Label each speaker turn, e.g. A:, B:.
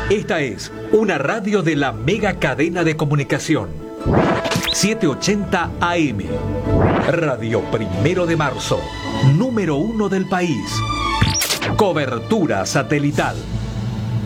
A: Esta es una radio de la mega cadena de comunicación. 780 AM. Radio 1 de Marzo. Número 1 del país. Cobertura satelital.